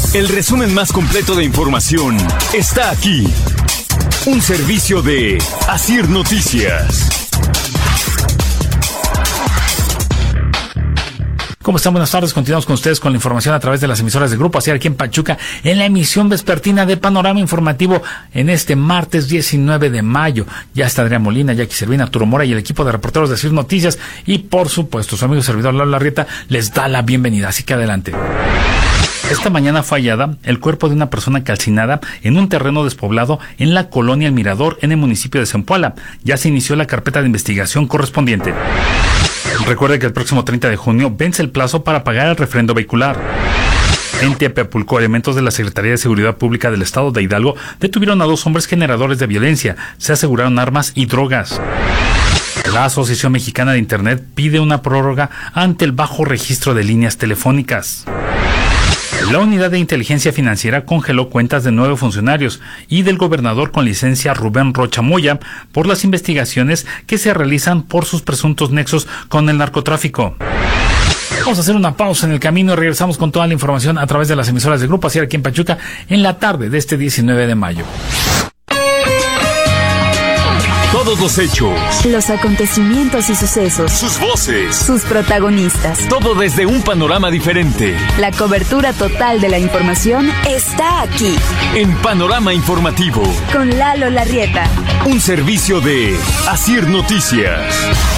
El resumen más completo de información está aquí. Un servicio de Asir Noticias. ¿Cómo están? Buenas tardes. Continuamos con ustedes con la información a través de las emisoras de Grupo Asir aquí en Pachuca, en la emisión vespertina de Panorama Informativo en este martes 19 de mayo. Ya está Adrián Molina, Jackie Servina, Arturo Mora y el equipo de reporteros de Asir Noticias. Y por supuesto, su amigo servidor Lalo Larrieta les da la bienvenida. Así que adelante. Esta mañana fue hallada el cuerpo de una persona calcinada en un terreno despoblado en la colonia El Mirador, en el municipio de Zempoala. Ya se inició la carpeta de investigación correspondiente. Recuerde que el próximo 30 de junio vence el plazo para pagar el refrendo vehicular. En Tepeapulco, elementos de la Secretaría de Seguridad Pública del Estado de Hidalgo detuvieron a 2 hombres generadores de violencia. Se aseguraron armas y drogas. La Asociación Mexicana de Internet pide una prórroga ante el bajo registro de líneas telefónicas. La Unidad de Inteligencia Financiera congeló cuentas de 9 funcionarios y del gobernador con licencia Rubén Rocha Moya por las investigaciones que se realizan por sus presuntos nexos con el narcotráfico. Vamos a hacer una pausa en el camino y regresamos con toda la información a través de las emisoras de Grupo Asir aquí en Pachuca en la tarde de este 19 de mayo. Todos los hechos, los acontecimientos y sucesos, sus voces, sus protagonistas, todo desde un panorama diferente. La cobertura total de la información está aquí, en Panorama Informativo, con Lalo Larrieta. Un servicio de Asir Noticias.